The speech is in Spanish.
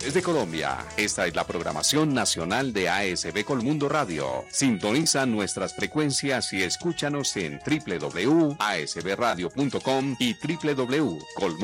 regiones de Colombia. Esta es la programación nacional de ASB Colmundo Radio. Sintoniza nuestras frecuencias y escúchanos en www.asbradio.com y www.colmundo.com.